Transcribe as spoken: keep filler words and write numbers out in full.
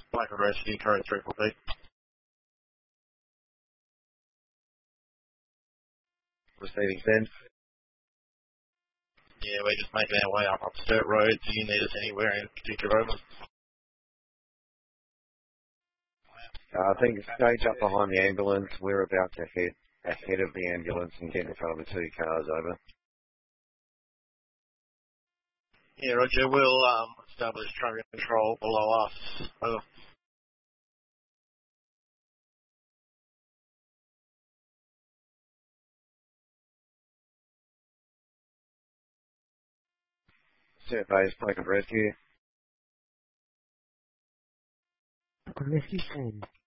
Black and Rescue, current three four feet. Receiving send. Yeah, we're just making our way up up dirt road. Do you need us anywhere in particular? Over? Uh, I think stage up behind the ambulance. We're about to head ahead of the ambulance and get in front of the two cars. Over. Yeah, Roger. We'll um, establish traffic control below us. Over. Surveys, Black and Rescue. Rescue send.